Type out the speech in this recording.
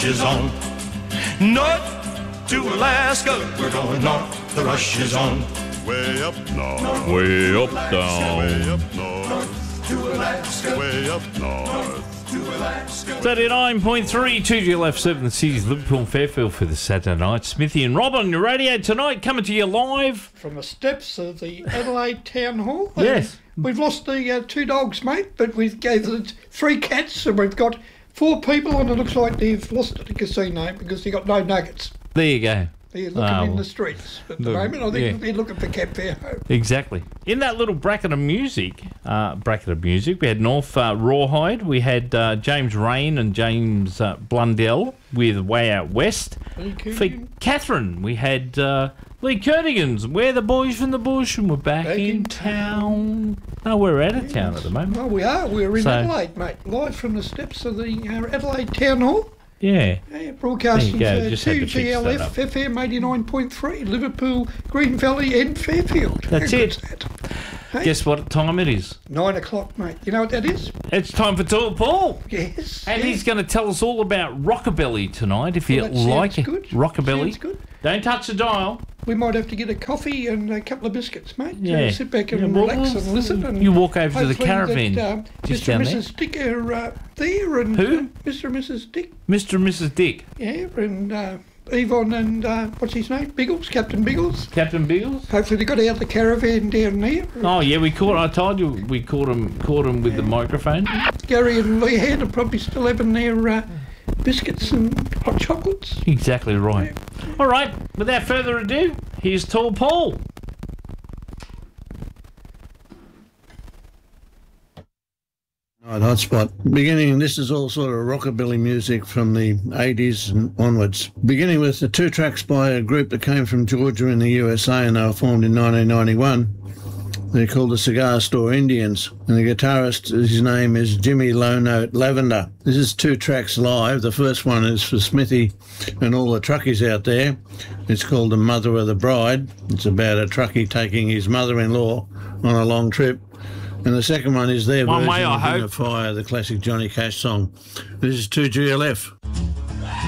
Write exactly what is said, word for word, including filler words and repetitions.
rush is on. North to Alaska, we're going north, the rush is on. Way up north, Way up down. way up north, To Alaska, way up north. to Alaska. thirty-nine point three, two G L F seven, the city's Liverpool and Fairfield for the Saturday night. Smithy and Rob on your radio tonight, coming to you live. From the steps of the Adelaide Town Hall. Yes. Um, we've lost the uh, two dogs, mate, but we've gathered three cats and we've got four people, and it looks like they've lost at the casino because they got no nuggets. There you go. They're looking Ah, in well, the streets at the look, moment. I think yeah. they're looking for Cap Fair home. Exactly. In that little bracket of music, uh, bracket of music, we had North uh, Rawhide, we had uh, James Rain and James uh, Blundell with Way Out West. Lee For Coogan, Catherine, we had uh, Lee Kernigan's We're the Boys from the Bush and we're back, Back in, in town. No, we're out of town at the moment. well, we are. We're in So- Adelaide, mate, live from the steps of the uh, Adelaide Town Hall. Yeah. Yeah, broadcasting There you go, for just had to two fix G L that F, up. F M eighty-nine point three, Liverpool, Green Valley and Fairfield. That's How it. good's that? Hey, Guess what time it is? nine o'clock, mate. You know what that is? It's time for Tall Paul. Yes. And yeah. he's going to tell us all about rockabilly tonight, if you Well, that sounds like it. good. Rockabilly. Sounds good. Don't touch the dial. We might have to get a coffee and a couple of biscuits, mate. Yeah. Uh, sit back and Yeah, well, relax and listen. And you walk over to the hopefully caravan, That, um, just Mister down and there. Missus Dick are uh, there, and Who? uh, Mister and Missus Dick, Mister and Missus Dick. yeah, and uh, Yvonne and uh, what's his name, Biggles, Captain Biggles. Captain Biggles? Hopefully they got out the caravan down there. Oh, yeah, we caught, I told you, we caught him, caught him with the microphone. Gary and Leanne are probably still having their uh, biscuits and hot chocolates. Exactly right. All right, without further ado, here's Tall Paul. Right, hotspot. Beginning, this is all sort of rockabilly music from the eighties and onwards. Beginning with the two tracks by a group that came from Georgia in the U S A, and they were formed in nineteen ninety-one. They're called the Cigar Store Indians, and the guitarist, his name is Jimmy Low Note Lavender. This is two tracks live. The first one is for Smithy and all the truckies out there. It's called The Mother of the Bride. It's about a truckie taking his mother-in-law on a long trip. And the second one is their One version way, I of Ring hope. of Fire, the classic Johnny Cash song. This is two G L F.